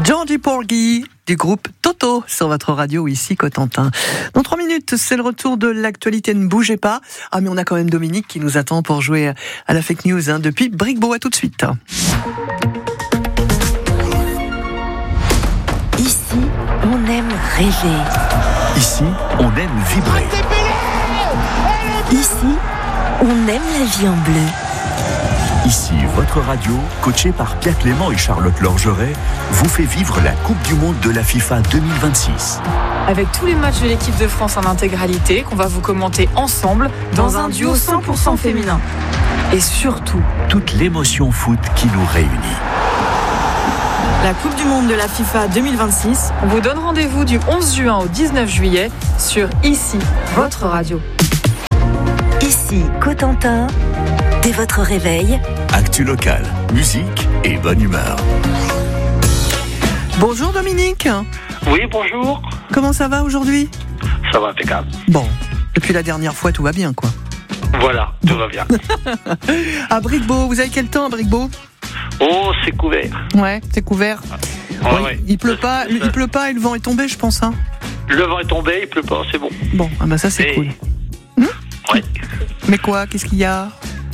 Georgie Porgy du groupe Toto sur votre radio ici Cotentin. Dans 3 minutes, c'est le retour de l'actualité. Ne bougez pas. Ah mais on a quand même Dominique qui nous attend pour jouer à la fake news depuis Bricquebeau. À tout de suite. Ici, on aime rêver. Ici, on aime vibrer. Ici, on aime la vie en bleu. Ici, votre radio, coachée par Pierre Clément et Charlotte Lorgeret, vous fait vivre la Coupe du Monde de la FIFA 2026. Avec tous les matchs de l'équipe de France en intégralité, qu'on va vous commenter ensemble dans un duo 100% féminin. Et surtout, toute l'émotion foot qui nous réunit. La Coupe du Monde de la FIFA 2026, on vous donne rendez-vous du 11 juin au 19 juillet sur Ici, votre radio. Ici, Cotentin, dès votre réveil. Actu locale, musique et bonne humeur. Bonjour Dominique. Oui, bonjour. Comment ça va aujourd'hui ? Ça va impeccable. Bon, depuis la dernière fois, tout va bien quoi. Voilà, tout va bien. À Bricquebeau, vous avez quel temps à Bricquebeau ? Oh, c'est couvert. Ouais, c'est couvert. Ouais. Il pleut pas et le vent est tombé, je pense. Hein. Le vent est tombé, il pleut pas, c'est bon. Bon, ah bah ça c'est cool. Ouais. Mais quoi ? Qu'est-ce qu'il y a ?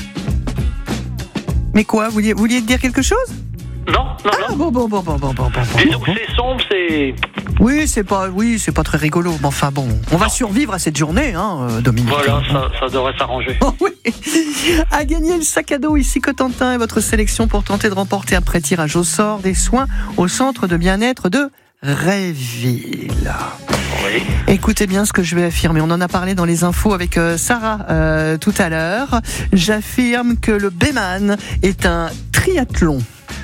Mais quoi ? Vous vouliez dire quelque chose ? Non. Bon. Disons que c'est sombre, c'est... Oui, c'est pas très rigolo. Mais enfin bon, on va survivre à cette journée, Dominique. Voilà, ça devrait s'arranger. Oh, oui. À gagner le sac à dos ici Cotentin et votre sélection pour tenter de remporter après tirage au sort des soins au centre de bien-être de Rayville. Oui. Écoutez bien ce que je vais affirmer. On en a parlé dans les infos avec Sarah tout à l'heure. J'affirme que le Béman est un triathlon.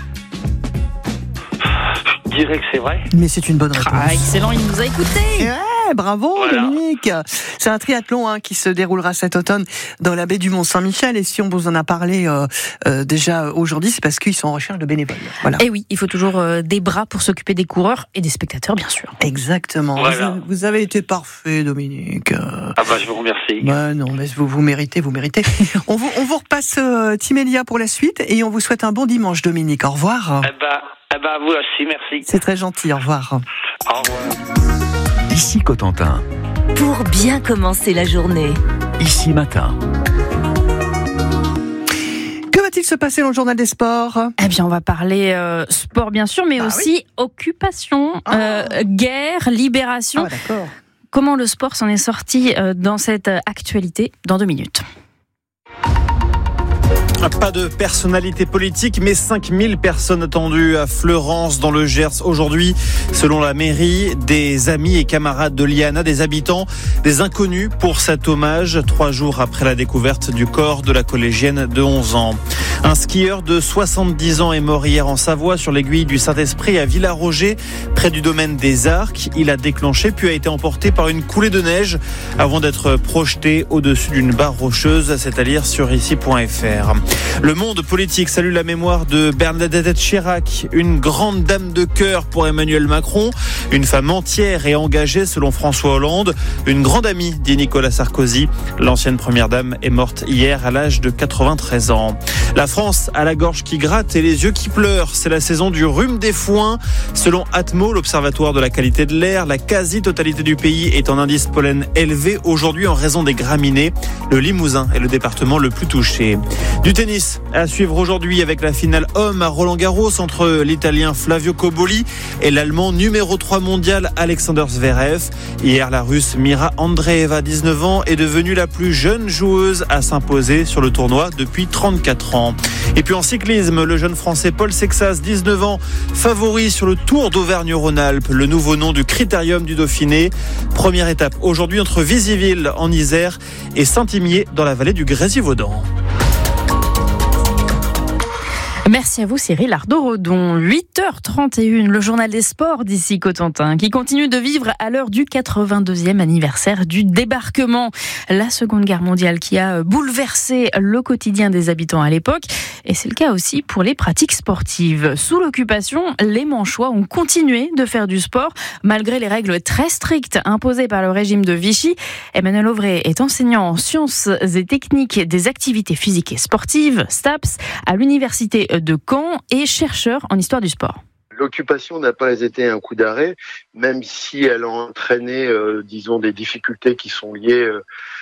Je dirais que c'est vrai. Mais c'est une bonne réponse. Ah, excellent, il nous a écoutés. Ouais, bravo Voilà. Dominique. C'est un triathlon qui se déroulera cet automne dans la baie du Mont-Saint-Michel. Et si on vous en a parlé déjà aujourd'hui, c'est parce qu'ils sont en recherche de bénévoles. Voilà. Et oui, il faut toujours des bras pour s'occuper des coureurs et des spectateurs, bien sûr. Exactement. Voilà. Vous avez été parfait, Dominique. Ah bah, je vous remercie. Bah non, mais vous méritez. on vous repasse Timélia pour la suite et on vous souhaite un bon dimanche, Dominique. Au revoir. Eh ben, vous aussi, merci. C'est très gentil. Au revoir. Au revoir. Ici Cotentin, Pour bien commencer la journée. ici matin. Que va-t-il se passer dans le journal des sports ? Eh bien, on va parler sport, bien sûr, mais aussi occupation, guerre, libération. Ah, d'accord. Comment le sport s'en est sorti dans cette actualité dans 2 minutes. Pas de personnalité politique, mais 5000 personnes attendues à Fleurance dans le Gers aujourd'hui. Selon la mairie, des amis et camarades de Liana, des habitants, des inconnus pour cet hommage, 3 jours après la découverte du corps de la collégienne de 11 ans. Un skieur de 70 ans est mort hier en Savoie sur l'aiguille du Saint-Esprit à Villaroger, près du domaine des Arcs. Il a déclenché puis a été emporté par une coulée de neige avant d'être projeté au-dessus d'une barre rocheuse. C'est à lire sur ici.fr. Le monde politique salue la mémoire de Bernadette Chirac, une grande dame de cœur pour Emmanuel Macron, une femme entière et engagée selon François Hollande, une grande amie, dit Nicolas Sarkozy. L'ancienne première dame est morte hier à l'âge de 93 ans. La France a la gorge qui gratte et les yeux qui pleurent. C'est la saison du rhume des foins. Selon Atmo, l'observatoire de la qualité de l'air, la quasi-totalité du pays est en indice pollen élevé aujourd'hui en raison des graminées. Le Limousin est le département le plus touché. Du tennis à suivre aujourd'hui avec la finale homme à Roland-Garros entre l'Italien Flavio Cobolli et l'Allemand numéro 3 mondial Alexander Zverev. Hier, la Russe Mira Andreeva, 19 ans, est devenue la plus jeune joueuse à s'imposer sur le tournoi depuis 34 ans. Et puis en cyclisme, le jeune Français Paul Sexas, 19 ans, favori sur le Tour d'Auvergne-Rhône-Alpes, le nouveau nom du Critérium du Dauphiné. Première étape aujourd'hui entre Visiville en Isère et Saint-Imier dans la vallée du Grésivaudan. Merci à vous Cyril Ardo-Rodon. 8h31, le journal des sports d'ici Cotentin, qui continue de vivre à l'heure du 82e anniversaire du débarquement. La Seconde Guerre mondiale qui a bouleversé le quotidien des habitants à l'époque. Et c'est le cas aussi pour les pratiques sportives. Sous l'occupation, les Manchois ont continué de faire du sport, malgré les règles très strictes imposées par le régime de Vichy. Emmanuel Auvray est enseignant en sciences et techniques des activités physiques et sportives, STAPS, à l'université de Caen et chercheur en histoire du sport. L'occupation n'a pas été un coup d'arrêt, même si elle a entraîné, des difficultés qui sont liées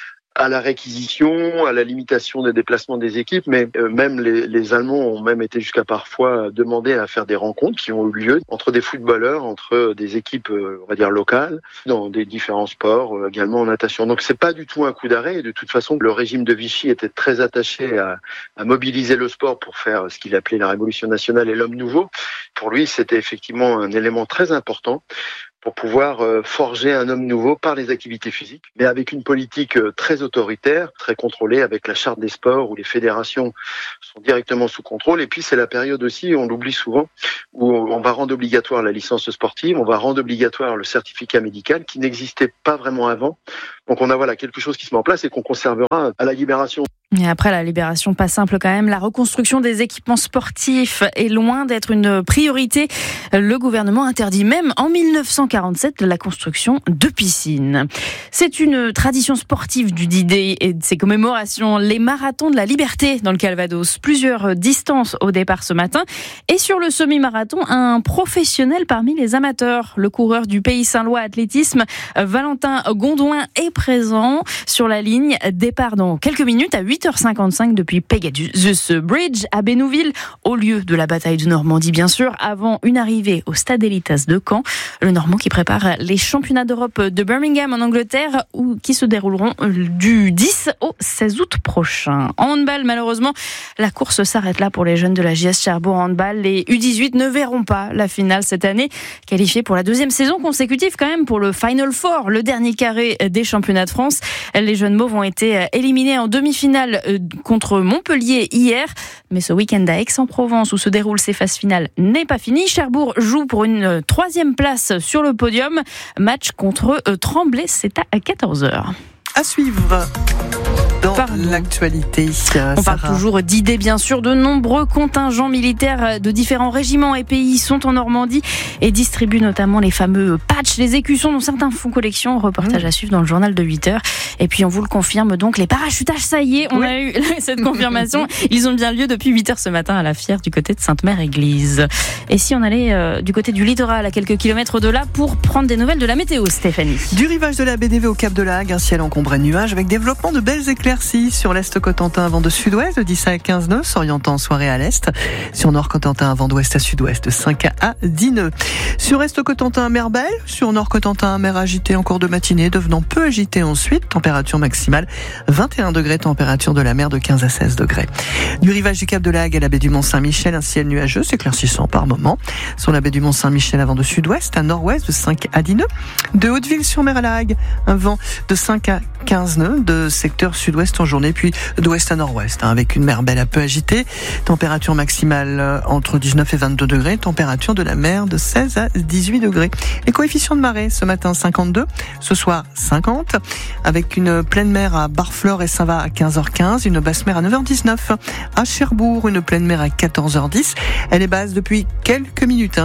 à la réquisition, à la limitation des déplacements des équipes, mais même les Allemands ont même été jusqu'à parfois demander à faire des rencontres qui ont eu lieu entre des footballeurs, entre des équipes, on va dire locales, dans des différents sports, également en natation. Donc c'est pas du tout un coup d'arrêt. Et de toute façon, le régime de Vichy était très attaché à mobiliser le sport pour faire ce qu'il appelait la Révolution nationale et l'homme nouveau. Pour lui, c'était effectivement un élément très important pour pouvoir forger un homme nouveau par les activités physiques, mais avec une politique très autoritaire, très contrôlée, avec la charte des sports où les fédérations sont directement sous contrôle. Et puis c'est la période aussi, on l'oublie souvent, où on va rendre obligatoire la licence sportive, on va rendre obligatoire le certificat médical qui n'existait pas vraiment avant. Donc on a quelque chose qui se met en place et qu'on conservera à la libération. Et après la libération, pas simple quand même, la reconstruction des équipements sportifs est loin d'être une priorité. Le gouvernement interdit même en 1947 la construction de piscines. C'est une tradition sportive du D-Day et de ses commémorations, les marathons de la liberté dans le Calvados. Plusieurs distances au départ ce matin. Et sur le semi-marathon, un professionnel parmi les amateurs. Le coureur du Pays Saint-Lois athlétisme, Valentin Gondouin, est présent sur la ligne. Départ dans quelques minutes à 8h55 depuis Pegasus Bridge à Bénouville, au lieu de la bataille de Normandie bien sûr, avant une arrivée au Stade Elitas de Caen. Le Normand qui prépare les championnats d'Europe de Birmingham en Angleterre, qui se dérouleront du 10 au 16 août prochain. En handball, malheureusement, la course s'arrête là pour les jeunes de la JS Cherbourg handball. Les U18 ne verront pas la finale cette année, qualifiés pour la deuxième saison consécutive quand même pour le Final Four, le dernier carré des championnats de France. Les jeunes mauves ont été éliminés en demi-finale contre Montpellier hier, mais ce week-end à Aix-en-Provence où se déroulent ces phases finales n'est pas fini. Cherbourg joue pour une 3e place sur le podium. Match contre Tremblay, c'est à 14h. À suivre dans l'actualité. On parle toujours d'idées, bien sûr. De nombreux contingents militaires de différents régiments et pays sont en Normandie et distribuent notamment les fameux patchs, les écussons dont certains font collection. Reportage à suivre dans le journal de 8h. Et puis on vous le confirme donc, les parachutages, ça y est, on a eu cette confirmation. Ils ont bien lieu depuis 8h ce matin à la Fière du côté de Sainte-Mère-Église. Et si on allait du côté du littoral, à quelques kilomètres de là, pour prendre des nouvelles de la météo, Stéphanie? Du rivage de la BDV au Cap de la Hague, un ciel encombré de nuages avec développement de belles éclaircies sur l'Est Cotentin, vent de sud-ouest de 10 à 15 nœuds, s'orientant en soirée à l'Est. Sur Nord Cotentin, vent d'ouest à sud-ouest de 5 à 10 nœuds. Sur Est Cotentin, mer belle. Sur Nord Cotentin, mer agitée en cours de matinée, devenant peu agitée ensuite. Température maximale 21 degrés, température de la mer de 15 à 16 degrés. Du rivage du Cap de la Hague à la baie du Mont-Saint-Michel, un ciel nuageux s'éclaircissant par moments. Sur la baie du Mont-Saint-Michel, un vent de sud-ouest à nord-ouest de 5 à 10 nœuds. De Hauteville-sur-Mer à la Hague, un vent de 5 à 15 nœuds de secteur sud-ouest en journée, puis d'ouest à nord-ouest, avec une mer belle un peu agitée. Température maximale entre 19 et 22 degrés, température de la mer de 16 à 18 degrés. Les coefficients de marée, ce matin 52, ce soir 50, avec une pleine mer à Barfleur et Saint-Va à 15h15, une basse mer à 9h19, à Cherbourg, une pleine mer à 14h10. Elle est basse depuis quelques minutes,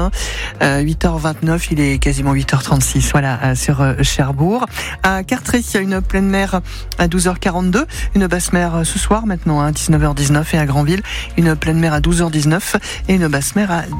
8h29, il est quasiment 8h36, voilà, sur Cherbourg. À Cartré, il y a une pleine mer à 12h42, une basse mer ce soir maintenant à 19h19, et à Granville, une pleine mer à 12h19 et une basse mer à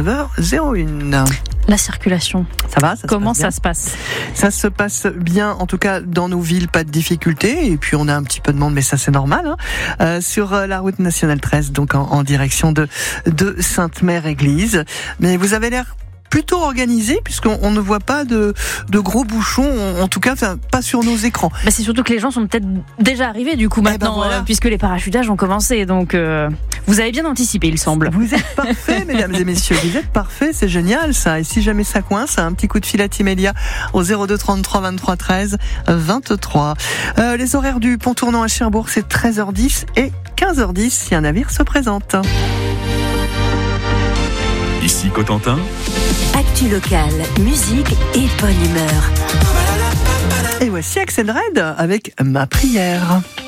19h01. La circulation, ça va, comment ça se passe? Ça se passe bien, en tout cas dans nos villes, pas de difficultés. Et puis on a un petit peu de monde, mais ça c'est normal. Sur la route nationale 13, donc en direction de Sainte-Mère-Église. Mais vous avez l'air plutôt organisé, puisqu'on ne voit pas de gros bouchons, en tout cas pas sur nos écrans. Bah c'est surtout que les gens sont peut-être déjà arrivés du coup maintenant, voilà. Puisque les parachutages ont commencé, donc vous avez bien anticipé, il semble. Vous êtes parfaits, mesdames et messieurs, vous êtes parfaits, c'est génial ça. Et si jamais ça coince, un petit coup de fil à Timélia au 02 33 23 13 23. Les horaires du pont tournant à Cherbourg, c'est 13h10 et 15h10 si un navire se présente. Ici Cotentin. Actu locale, musique et bonne humeur. Et voici Axel Red avec Ma prière.